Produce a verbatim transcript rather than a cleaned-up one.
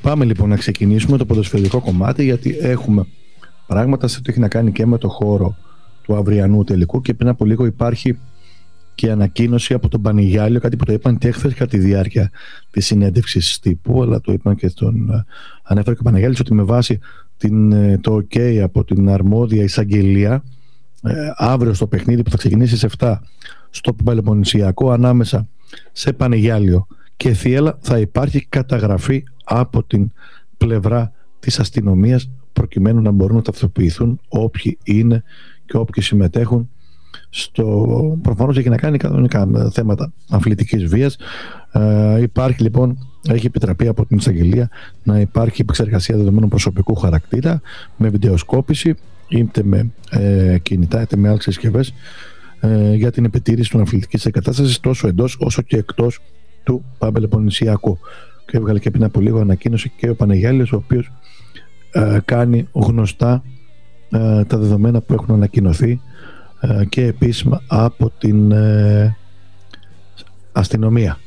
Πάμε λοιπόν να ξεκινήσουμε το ποδοσφαιρικό κομμάτι, γιατί έχουμε πράγματα σε ό,τι έχει να κάνει και με το χώρο του αυριανού τελικού, και πριν από λίγο υπάρχει και ανακοίνωση από τον Πανηγιάλιο, κάτι που το είπαν και χθες κατά τη διάρκεια της συνέντευξης τύπου, αλλά το είπαν και στον ανέφερε και ο Πανηγιάλης, ότι με βάση την, το OK από την αρμόδια εισαγγελία, ε, αύριο στο παιχνίδι που θα ξεκινήσει στις επτά στο Πελοποννησιακό ανάμεσα σε Πανηγιάλιο και Θίελα, θα υπάρχει καταγραφή από την πλευρά της αστυνομίας, προκειμένου να μπορούν να ταυτοποιηθούν όποιοι είναι και όποιοι συμμετέχουν στο, προφανώς έχει να κάνει κανονικά με θέματα αθλητικής βίας. Ε, υπάρχει λοιπόν, έχει επιτραπεί από την εισαγγελία να υπάρχει επεξεργασία δεδομένων προσωπικού χαρακτήρα με βιντεοσκόπηση, είτε με ε, κινητά είτε με άλλες συσκευές, ε, για την επιτήρηση των αθλητικής εγκατάστασης τόσο εντός όσο και εκτός του Πελοποννησιακού. Και έβγαλε και πριν από λίγο ανακοίνωση και ο Παναγιάλης, ο οποίος ε, κάνει γνωστά ε, τα δεδομένα που έχουν ανακοινωθεί ε, και επίσημα από την ε, αστυνομία.